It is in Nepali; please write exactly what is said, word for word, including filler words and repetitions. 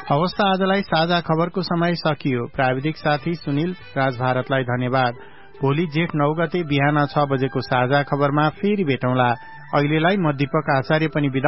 अवस्था आजलाई साझा खबरको समय सकियो। प्राविधिक साथी सुनिल राज भारतलाई धन्यवाद। भोलि जेठ नौ गते बिहान छ बजेको साझा खबरमा फेरि भेटौँला। अहिलेलाई म दीपक आचार्य पनि बिदा